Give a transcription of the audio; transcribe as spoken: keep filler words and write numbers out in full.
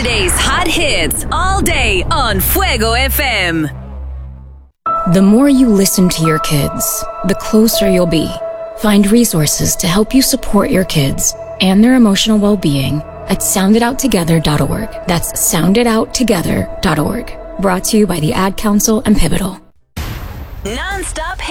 Today's hot hits all day on Fuego F M. The more you listen to your kids, the closer you'll be. Find resources to help you support your kids and their emotional well-being at sound it out together dot org. That's sound it out together dot org. Brought to you by the Ad Council and Pivotal. Non-stop hits.